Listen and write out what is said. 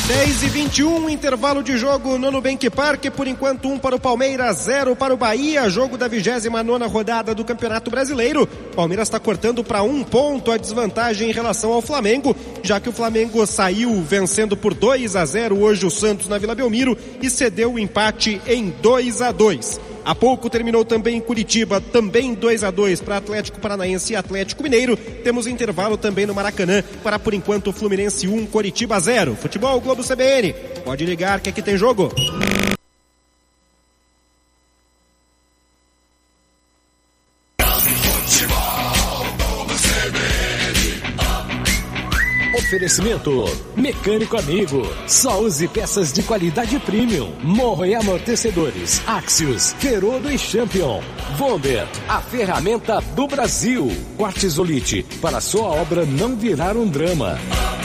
10h21, intervalo de jogo no Nubank Park, por enquanto 1 para o Palmeiras, 0 para o Bahia, jogo da 29ª rodada do Campeonato Brasileiro. Palmeiras está cortando para 1 ponto a desvantagem em relação ao Flamengo, já que o Flamengo saiu vencendo por 2-0 hoje o Santos na Vila Belmiro e cedeu o empate em 2-2. Há pouco terminou também em Curitiba, também 2-2 para Atlético Paranaense e Atlético Mineiro. Temos intervalo também no Maracanã para, por enquanto, Fluminense 1, Coritiba 0. Futebol Globo CBN. Pode ligar que aqui tem jogo. Oferecimento Mecânico Amigo. Só use peças de qualidade premium. Morro e amortecedores. Axios, Ferodo e Champion. Vonder, a ferramenta do Brasil. Quartzolite, para sua obra não virar um drama.